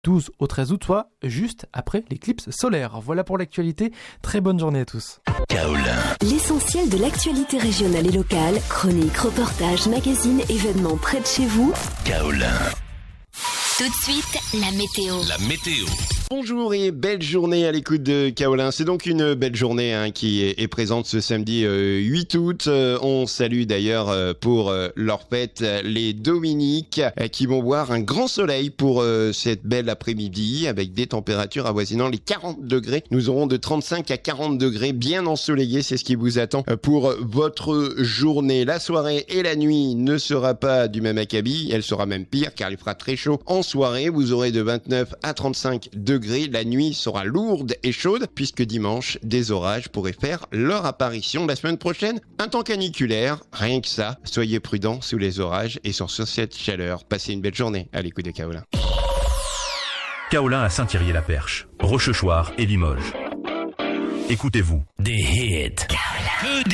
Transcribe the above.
12 au 13 août, soit juste après l'éclipse solaire. Voilà pour l'actualité. Très bonne journée à tous. Kaolin. L'essentiel de l'actualité régionale et locale, chroniques, reportages, magazines, événements près de chez vous. Kaolin. Tout de suite, la météo. La météo. Bonjour et belle journée à l'écoute de Kaolin. C'est donc une belle journée qui est présente ce samedi 8 août. On salue d'ailleurs pour leur fête les Dominiques qui vont voir un grand soleil pour cette belle après-midi avec des températures avoisinant les 40 degrés. Nous aurons de 35 à 40 degrés bien ensoleillés. C'est ce qui vous attend pour votre journée. La soirée et la nuit ne sera pas du même acabit. Elle sera même pire car il fera très chaud en soirée. Vous aurez de 29 à 35 degrés. La nuit sera lourde et chaude puisque dimanche, des orages pourraient faire leur apparition. La semaine prochaine, un temps caniculaire. Rien que ça, soyez prudents sous les orages et sur cette chaleur. Passez une belle journée à l'écoute de Kaolin. Kaolin à Saint-Thierry-la-Perche, Rochechouart et Limoges. Écoutez-vous. Des hits.